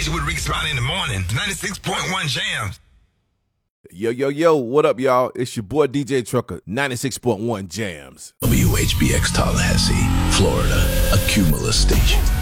Conversation with Rick Smiley in the morning. 96.1 Jams. Yo, what up, y'all? It's your boy DJ Trucker, 96.1 Jams. WHBX Tallahassee, Florida, a Cumulus station.